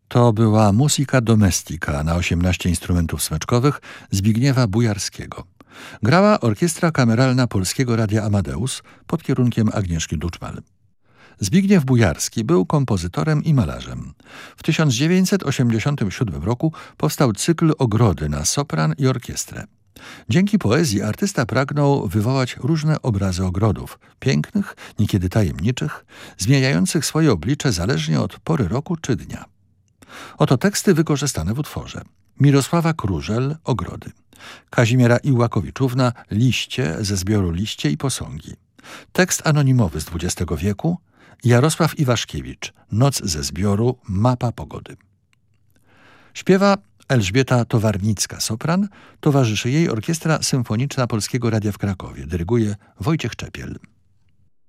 To była Musica Domestica na 18 instrumentów smyczkowych Zbigniewa Bujarskiego. Grała Orkiestra Kameralna Polskiego Radia Amadeus pod kierunkiem Agnieszki Duczmal. Zbigniew Bujarski był kompozytorem i malarzem. W 1987 roku powstał cykl Ogrody na sopran i orkiestrę. Dzięki poezji artysta pragnął wywołać różne obrazy ogrodów, pięknych, niekiedy tajemniczych, zmieniających swoje oblicze zależnie od pory roku czy dnia. Oto teksty wykorzystane w utworze. Mirosława Krużel, Ogrody. Kazimiera Iłakowiczówna, Liście ze zbioru Liście i posągi. Tekst anonimowy z XX wieku. Jarosław Iwaszkiewicz, Noc ze zbioru, Mapa pogody. Śpiewa Elżbieta Towarnicka, sopran, towarzyszy jej Orkiestra Symfoniczna Polskiego Radia w Krakowie, dyryguje Wojciech Czepiel.